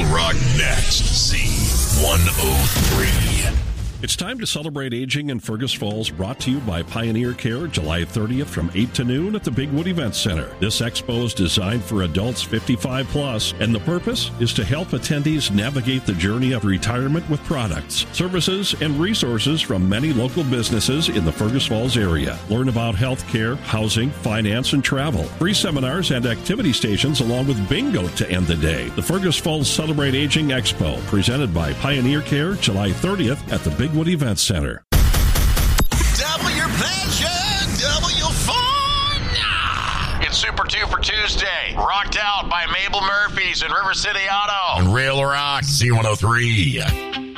Rock next. Z103. It's time to celebrate aging in Fergus Falls, brought to you by Pioneer Care, July 30th from 8 to noon at the Bigwood Event Center. This expo is designed for adults 55 plus, and the purpose is to help attendees navigate the journey of retirement with products, services, and resources from many local businesses in the Fergus Falls area. Learn about health care, housing, finance, and travel. Free seminars and activity stations along with bingo to end the day. The Fergus Falls Celebrate Aging Expo, presented by Pioneer Care, July 30th at the Bigwood Event Center. Double your pleasure, double your fun. It's Super 2 for Tuesday. Rocked out by Mabel Murphy's and River City Auto. On Rail Rock Z103.